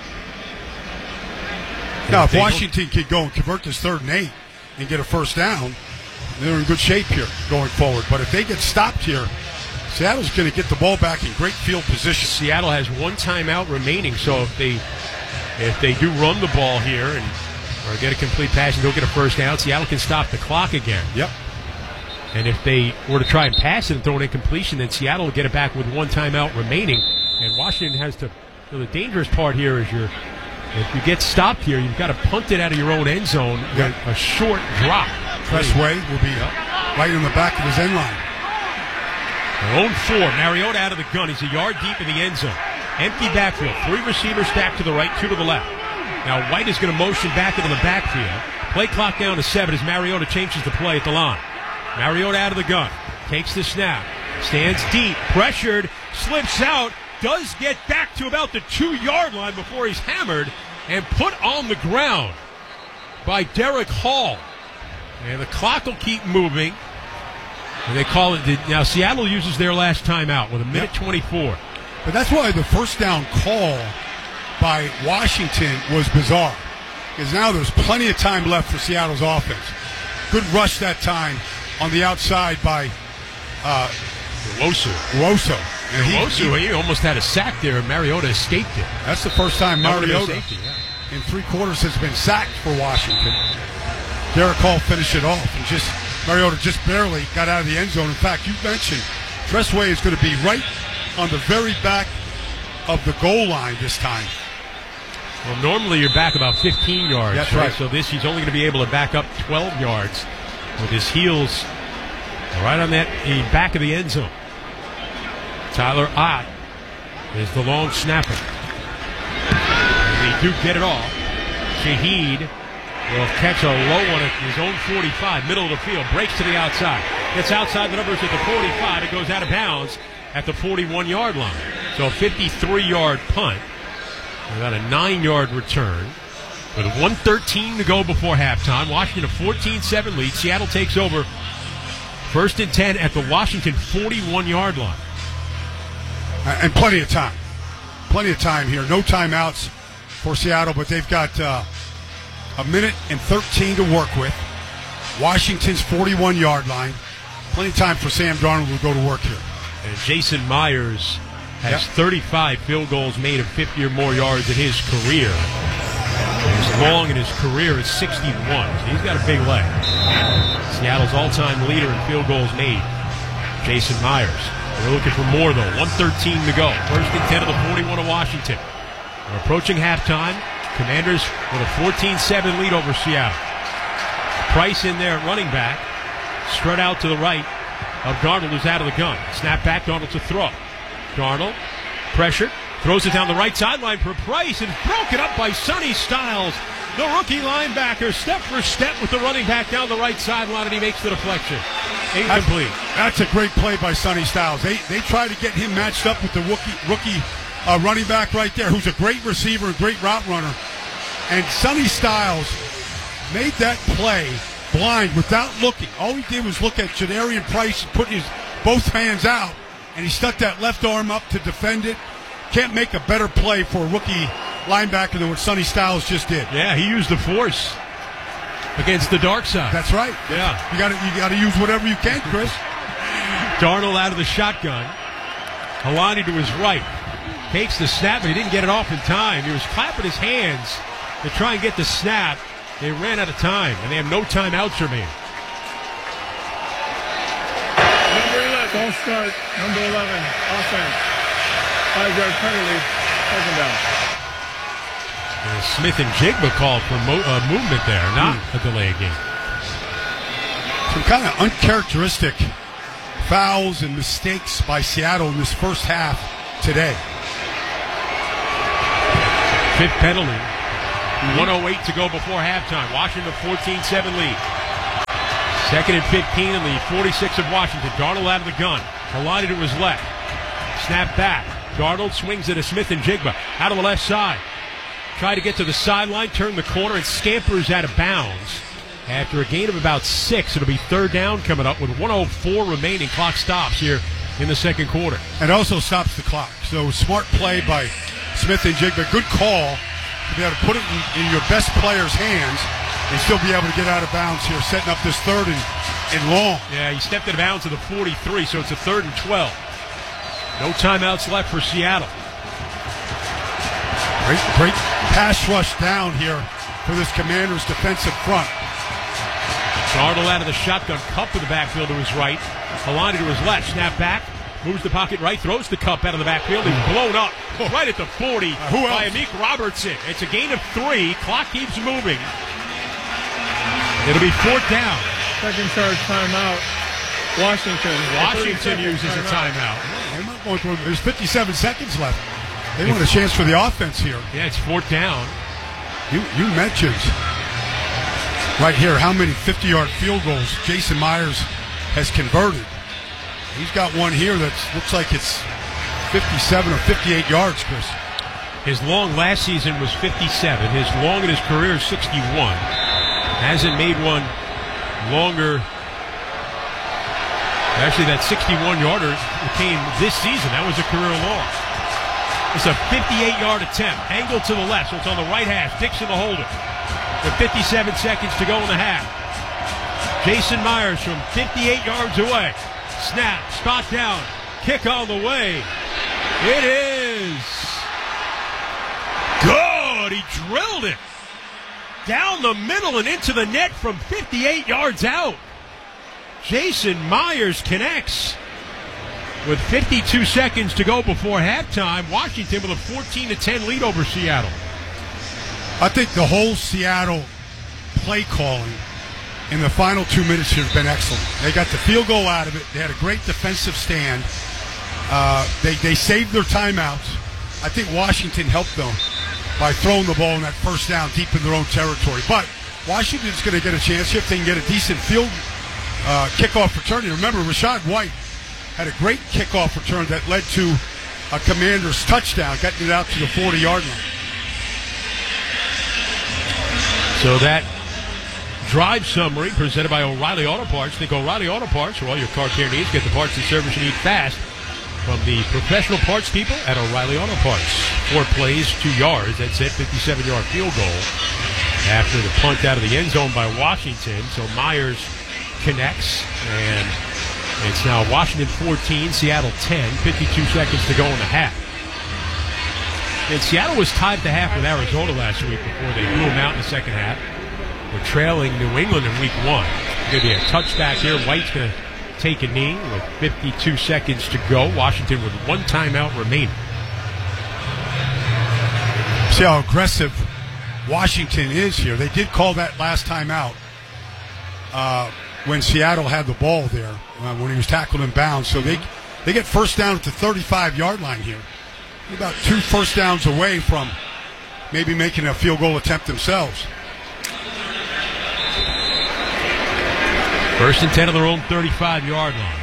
Speaker 2: now, if Washington could go and convert this third and eight and get a first down, they're in good shape here going forward. But if they get stopped here, Seattle's going to get the ball back in great field position.
Speaker 1: Seattle has one timeout remaining, so if they if they do run the ball here and or get a complete pass and don't get a first down, Seattle can stop the clock again.
Speaker 2: Yep.
Speaker 1: And if they were to try and pass it and throw an incompletion, then Seattle will get it back with one timeout remaining. And Washington has to. You know, the dangerous part here is you're. If you get stopped here, you've got to punt it out of your own end zone with a short drop.
Speaker 2: Pressway will be right in the back of his end line.
Speaker 1: Their own four. Mariota out of the gun. He's a yard deep in the end zone. Empty backfield. Three receivers stacked to the right, two to the left. Now White is going to motion back into the backfield. Play clock down to seven as Mariota changes the play at the line. Mariota out of the gun. Takes the snap. Stands deep. Pressured. Slips out. Does get back to about the two-yard line before he's hammered and put on the ground by Derek Hall. And the clock will keep moving. And they call it. Now, Seattle uses their last timeout with a minute yep. twenty-four.
Speaker 2: But that's why the first down call by Washington was bizarre. Because now there's plenty of time left for Seattle's offense. Good rush that time on the outside by uh,
Speaker 1: Wosu.
Speaker 2: Wosu.
Speaker 1: And he, Wosu, he, he almost had a sack there, and Mariota escaped it.
Speaker 2: That's the first time Mariota
Speaker 1: safety, yeah.
Speaker 2: in three quarters has been sacked for Washington. Derek Hall finished it off, and just Mariota just barely got out of the end zone. In fact, you mentioned Tressway is going to be right on the very back of the goal line this time.
Speaker 1: Well, normally you're back about fifteen yards.
Speaker 2: That's
Speaker 1: right?
Speaker 2: right.
Speaker 1: So this, he's only going to be able to back up twelve yards with his heels right on that the back of the end zone. Tyler Ott is the long snapper. And they do get it off. Shaheed will catch a low one at his own forty-five, middle of the field, breaks to the outside. Gets outside the numbers at the forty-five. It goes out of bounds at the forty-one-yard line. So a fifty-three-yard punt. About a nine-yard return. With one thirteen to go before halftime. Washington a fourteen seven lead. Seattle takes over first and ten at the Washington forty-one-yard line.
Speaker 2: And plenty of time. Plenty of time here. No timeouts for Seattle, but they've got uh, a minute and thirteen to work with. Washington's forty-one-yard line. Plenty of time for Sam Darnold to go to work here.
Speaker 1: And Jason Myers has yep. thirty-five field goals made of fifty or more yards in his career. His long in his career is sixty-one. So he's got a big leg. Seattle's all-time leader in field goals made, Jason Myers. We're looking for more, though. one thirteen to go. First and ten of the forty-one of Washington. We're approaching halftime. Commanders with a fourteen seven lead over Seattle. Price in there at running back. Spread out to the right of Darnold, who's out of the gun. Snap back, Darnold to throw. Darnold, pressure, throws it down the right sideline for Price, and broken up by Sonny Styles The rookie linebacker step for step with the running back down the right sideline, and he makes the deflection. Incomplete.
Speaker 2: That's, that's a great play by Sonny Styles. They they try to get him matched up with the rookie rookie uh, running back right there, who's a great receiver, a great route runner. And Sonny Styles made that play blind without looking. All he did was look at Jadarian Price and put his both hands out, and he stuck that left arm up to defend it. Can't make a better play for a rookie linebacker than what Sonny Styles just did.
Speaker 1: Yeah, he used the force against the dark side.
Speaker 2: That's right.
Speaker 1: Yeah.
Speaker 2: You got to you got to use whatever you can, Chris.
Speaker 1: Darnold out of the shotgun. Helani to his right. Takes the snap, but he didn't get it off in time. He was clapping his hands to try and get the snap. They ran out of time, and they have no timeouts remaining.
Speaker 3: Number eleven. False start. Number eleven. Offense. Five-yard penalty. Second down.
Speaker 1: And Smith and Jigba called for mo- uh, movement there, not mm. a delay game.
Speaker 2: Some kind of uncharacteristic fouls and mistakes by Seattle in this first half today.
Speaker 1: Fifth penalty. one oh eight to go before halftime. Washington fourteen seven lead. Second and fifteen in the forty-six of Washington. Darnold out of the gun. Helani to his left. Snap back. Darnold swings it to Smith and Jigba. Out of the left side. Try to get to the sideline, turn the corner, and scampers out of bounds. After a gain of about six, it'll be third down coming up with one oh four remaining. Clock stops here in the second quarter.
Speaker 2: And also stops the clock. So smart play by Smith and Jigba. Good call to be able to put it in, in your best player's hands and still be able to get out of bounds here, setting up this third and, and long.
Speaker 1: Yeah, he stepped out of bounds to the forty-three, so it's a third and twelve. No timeouts left for Seattle.
Speaker 2: Great, great pass rush down here for this Commanders defensive front.
Speaker 1: Darnold out of the shotgun, Cup to the backfield to his right. Helani to his left, snap back, moves the pocket right, throws the Cup out of the backfield. He's blown up right at the forty uh, who by Amik Robertson. It's a gain of three. Clock keeps moving. It'll be fourth down.
Speaker 3: Second charge timeout. Washington.
Speaker 1: Washington uses a timeout.
Speaker 2: There's fifty-seven seconds left. They want a chance for the offense here.
Speaker 1: Yeah, it's fourth down.
Speaker 2: You you mentioned right here how many fifty-yard field goals Jason Myers has converted. He's got one here that looks like it's fifty-seven or fifty-eight yards, Chris.
Speaker 1: His long last season was fifty-seven. His long in his career is sixty-one. Hasn't made one longer. Actually, that sixty-one-yarder came this season. That was a career long. It's a fifty-eight-yard attempt. Angled to the left, so it's on the right hash. Dixon the holder. With fifty-seven seconds to go in the half. Jason Myers from fifty-eight yards away. Snap, spot down, kick on the way. It is good. He drilled it down the middle and into the net from fifty-eight yards out. Jason Myers connects with fifty-two seconds to go before halftime. Washington with a fourteen to ten lead over Seattle.
Speaker 2: I think the whole Seattle play calling in the final two minutes here has been excellent. They got the field goal out of it. They had a great defensive stand. Uh, they, they saved their timeouts. I think Washington helped them by throwing the ball in that first down deep in their own territory. But Washington's going to get a chance here if they can get a decent field uh, kickoff return. And remember, Rachaad White had a great kickoff return that led to a Commander's touchdown, getting it out to the forty-yard line.
Speaker 1: So that drive summary presented by O'Reilly Auto Parts. Think O'Reilly Auto Parts for all your car care needs. Get the parts and service you need fast from the professional parts people at O'Reilly Auto Parts. Four plays, two yards. That's it, fifty-seven-yard field goal after the punt out of the end zone by Washington. So Myers connects, and it's now Washington fourteen, Seattle ten, fifty-two seconds to go in the half. And Seattle was tied at the half with Arizona last week before they blew them out in the second half. We're trailing New England in week one. Going to be a touchback here. White's going to take a knee with fifty-two seconds to go. Washington with one timeout remaining.
Speaker 2: See how aggressive Washington is here. They did call that last timeout uh, when Seattle had the ball there, uh, when he was tackled in bounds. So they, they get first down at the thirty-five-yard line here. About two first downs away from maybe making a field goal attempt themselves.
Speaker 1: First and ten of their own thirty-five-yard line.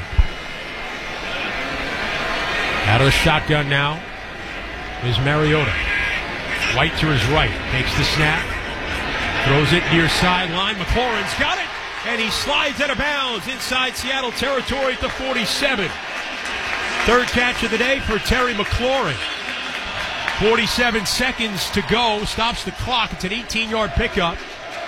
Speaker 1: Out of the shotgun now is Mariota. White to his right. Takes the snap. Throws it near sideline. McLaurin's got it. And he slides out of bounds inside Seattle territory at the forty-seven. Third catch of the day for Terry McLaurin. forty-seven seconds to go. Stops the clock. It's an eighteen-yard pickup.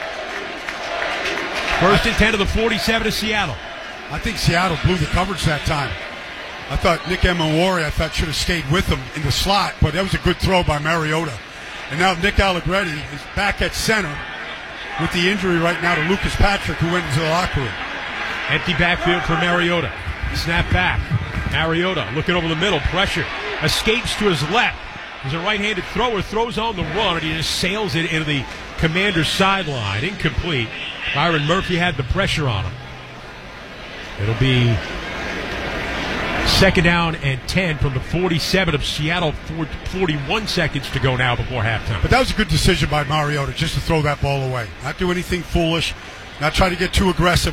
Speaker 1: First and ten of the forty-seven to Seattle.
Speaker 2: I think Seattle blew the coverage that time. I thought Nick Emmanwori, I thought, should have stayed with him in the slot, but that was a good throw by Mariota. And now Nick Allegretti is back at center with the injury right now to Lucas Patrick, who went into the locker room.
Speaker 1: Empty backfield for Mariota. Snap back. Mariota looking over the middle. Pressure. Escapes to his left. He's a right-handed thrower. Throws on the run, and he just sails it into the Commander's sideline. Incomplete. Byron Murphy had the pressure on him. It'll be second down and ten from the forty-seven of Seattle. forty-one seconds to go now before halftime.
Speaker 2: But that was a good decision by Mariota just to throw that ball away. Not do anything foolish. Not try to get too aggressive.